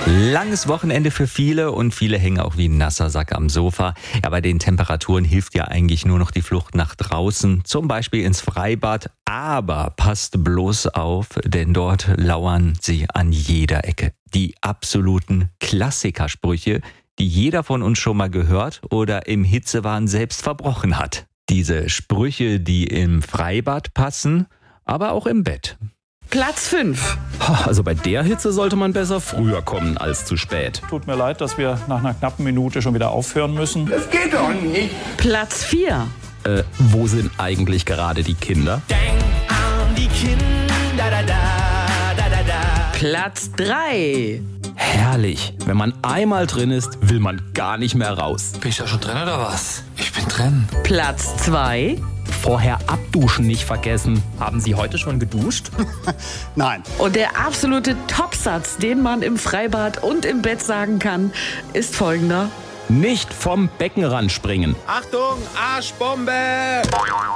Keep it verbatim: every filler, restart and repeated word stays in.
Langes Wochenende für viele und viele hängen auch wie ein nasser Sack am Sofa. Ja, bei den Temperaturen hilft ja eigentlich nur noch die Flucht nach draußen, zum Beispiel ins Freibad. Aber passt bloß auf, denn dort lauern sie an jeder Ecke. Die absoluten Klassikersprüche, die jeder von uns schon mal gehört oder im Hitzewahn selbst verbrochen hat. Diese Sprüche, die im Freibad passen, aber auch im Bett. Platz fünf. Also bei der Hitze sollte man besser früher kommen als zu spät. Tut mir leid, dass wir nach einer knappen Minute schon wieder aufhören müssen. Das geht doch nicht. Platz vier. Äh, wo sind eigentlich gerade die Kinder? Denk an die Kinder, da, da, da, da, da. Platz drei. Herrlich. Wenn man einmal drin ist, will man gar nicht mehr raus. Bin ich da schon drin oder was? Ich bin drin. Platz zwei. Vorher abduschen nicht vergessen. Haben Sie heute schon geduscht? Nein. Und der absolute Topsatz, den man im Freibad und im Bett sagen kann, ist folgender. Nicht vom Beckenrand springen. Achtung, Arschbombe!